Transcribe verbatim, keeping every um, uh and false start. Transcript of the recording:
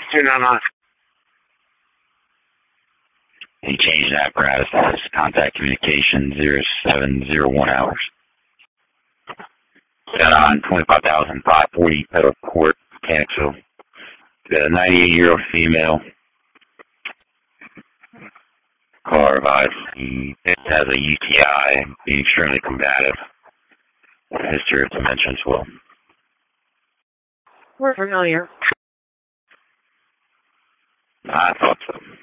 two nine nine. He changed the apparatus. Contact communication zero seven zero one hours. Got on twenty-five thousand five hundred forty Pedal Court, Mechanicsville. Got a ninety-eight-year-old female. Caller advised he has a U T I, being extremely combative. History of dementia as well. We're familiar. I thought so.